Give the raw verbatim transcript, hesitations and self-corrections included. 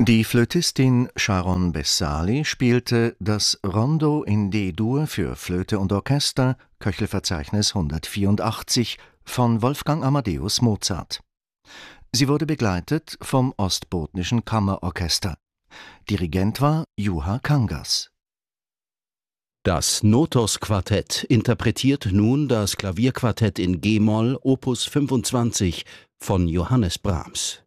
Die Flötistin Sharon Bessali spielte das Rondo in D-Dur für Flöte und Orchester, Köchelverzeichnis hundertvierundachtzig, von Wolfgang Amadeus Mozart. Sie wurde begleitet vom Ostbotnischen Kammerorchester. Dirigent war Juha Kangas. Das Notos-Quartett interpretiert nun das Klavierquartett in G-Moll Opus fünfundzwanzig von Johannes Brahms.